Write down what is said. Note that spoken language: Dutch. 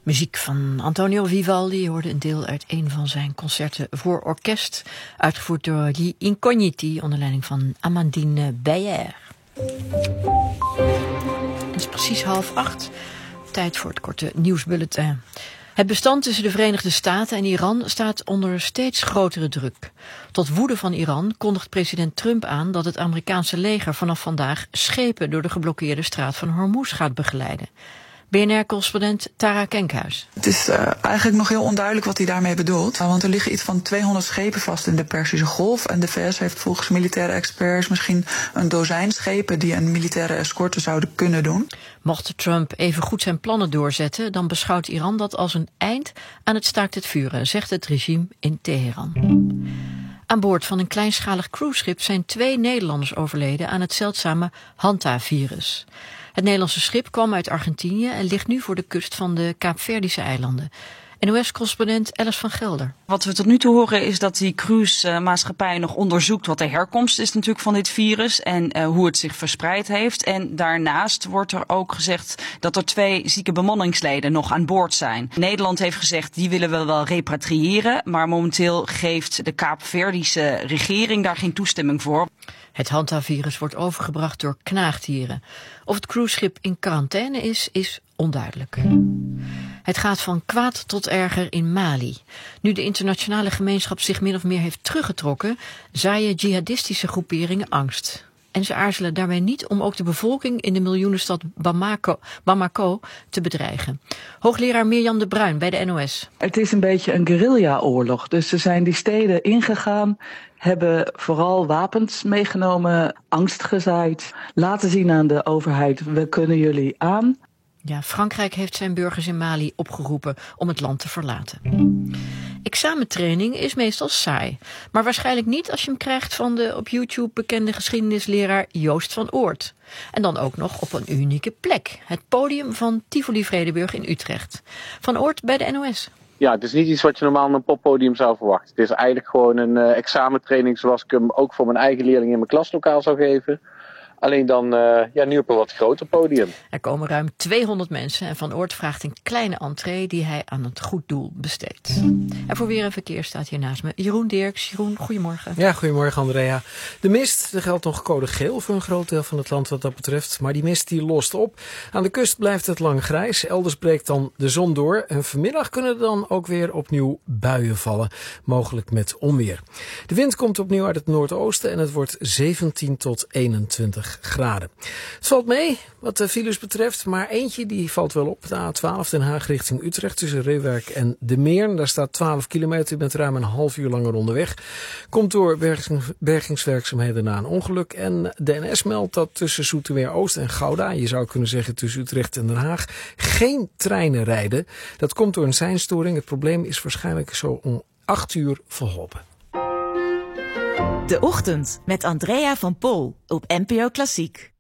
Muziek van Antonio Vivaldi. Je hoorde een deel uit een van zijn concerten voor orkest, uitgevoerd door Gli Incogniti onder leiding van Amandine Beyer. Het is precies 7:30. Tijd voor het korte nieuwsbulletin. Het bestand tussen de Verenigde Staten en Iran staat onder steeds grotere druk. Tot woede van Iran kondigt president Trump aan dat het Amerikaanse leger vanaf vandaag schepen door de geblokkeerde straat van Hormuz gaat begeleiden. BNR-correspondent Tara Kenkhuis. Het is eigenlijk nog heel onduidelijk wat hij daarmee bedoelt. Want er liggen iets van 200 schepen vast in de Perzische Golf. En de VS heeft volgens militaire experts misschien een dozijn schepen die een militaire escorte zouden kunnen doen. Mocht Trump even goed zijn plannen doorzetten, dan beschouwt Iran dat als een eind aan het staakt het vuren, zegt het regime in Teheran. Aan boord van een kleinschalig cruiseschip zijn 2 Nederlanders overleden aan het zeldzame Hanta-virus. Het Nederlandse schip kwam uit Argentinië en ligt nu voor de kust van de Kaapverdische eilanden. NOS-correspondent Alice van Gelder. Wat we tot nu toe horen is dat die cruisemaatschappij nog onderzoekt wat de herkomst is natuurlijk van dit virus en hoe het zich verspreid heeft. En daarnaast wordt er ook gezegd dat er 2 zieke bemanningsleden nog aan boord zijn. Nederland heeft gezegd die willen we wel repatriëren, maar momenteel geeft de Kaapverdische regering daar geen toestemming voor. Het Hanta-virus wordt overgebracht door knaagdieren. Of het cruiseschip in quarantaine is onduidelijk. Het gaat van kwaad tot erger in Mali. Nu de internationale gemeenschap zich min of meer heeft teruggetrokken, zaaien jihadistische groeperingen angst. En ze aarzelen daarbij niet om ook de bevolking in de miljoenenstad Bamako te bedreigen. Hoogleraar Mirjam de Bruin bij de NOS. Het is een beetje een guerrilla-oorlog. Dus ze zijn die steden ingegaan, hebben vooral wapens meegenomen, angst gezaaid, laten zien aan de overheid, we kunnen jullie aan. Ja, Frankrijk heeft zijn burgers in Mali opgeroepen om het land te verlaten. Examentraining is meestal saai, maar waarschijnlijk niet als je hem krijgt van de op YouTube bekende geschiedenisleraar Joost van Oort. En dan ook nog op een unieke plek, het podium van Tivoli Vredenburg in Utrecht. Van Oort bij de NOS. Ja, het is niet iets wat je normaal op een poppodium zou verwachten. Het is eigenlijk gewoon een examentraining zoals ik hem ook voor mijn eigen leerlingen in mijn klaslokaal zou geven. Alleen dan nu op een wat groter podium. Er komen ruim 200 mensen en Van Oort vraagt een kleine entree die hij aan het goed doel besteedt. En voor weer en verkeer staat hier naast me Jeroen Dirks. Jeroen, goedemorgen. Ja, goedemorgen Andrea. De mist, er geldt nog code geel voor een groot deel van het land wat dat betreft. Maar die mist die lost op. Aan de kust blijft het lang grijs. Elders breekt dan de zon door. En vanmiddag kunnen er dan ook weer opnieuw buien vallen. Mogelijk met onweer. De wind komt opnieuw uit het noordoosten en het wordt 17 tot 21 graden. Het valt mee wat de files betreft, maar eentje die valt wel op. De A12 Den Haag richting Utrecht tussen Reeuwijk en De Meern. Daar staat 12 kilometer met ruim een half uur langer onderweg. Komt door bergingswerkzaamheden na een ongeluk. En de NS meldt dat tussen Zoetermeer Oost en Gouda, je zou kunnen zeggen tussen Utrecht en Den Haag, geen treinen rijden. Dat komt door een seinstoring. Het probleem is waarschijnlijk zo om 8 uur verholpen. De Ochtend met Andrea van Pol op NPO Klassiek.